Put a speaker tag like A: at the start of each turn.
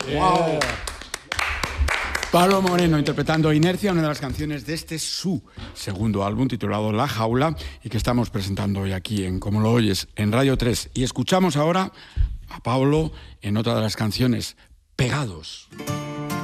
A: ¡Wow! Pablo Moreno interpretando Inercia, una de las canciones de su segundo álbum titulado La Jaula y que estamos presentando hoy aquí en Como lo oyes, en Radio 3. Y escuchamos ahora a Pablo en otra de las canciones, Pegados.